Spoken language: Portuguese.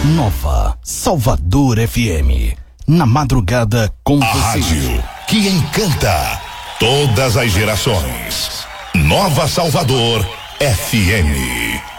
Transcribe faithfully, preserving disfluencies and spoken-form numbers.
Nova Salvador F M. Na madrugada com a você. Rádio que encanta todas as gerações. Nova Salvador F M.